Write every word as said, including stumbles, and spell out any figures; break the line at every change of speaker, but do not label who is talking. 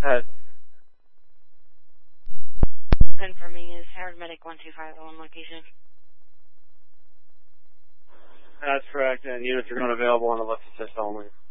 ahead.
Confirming is Howard Medic one two five one location.
That's correct, and units are not available on the lift assist only.